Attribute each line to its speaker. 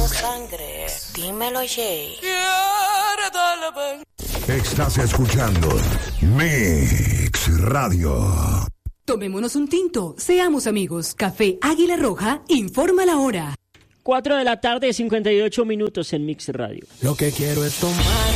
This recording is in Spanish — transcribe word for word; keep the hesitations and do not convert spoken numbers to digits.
Speaker 1: sangre. Dímelo, Jay.
Speaker 2: Estás escuchando Mix Radio.
Speaker 3: Tomémonos un tinto, seamos amigos. Café Águila Roja informa la hora.
Speaker 4: cuatro de la tarde, cincuenta y ocho minutos en Mix Radio.
Speaker 5: Lo que quiero es tomar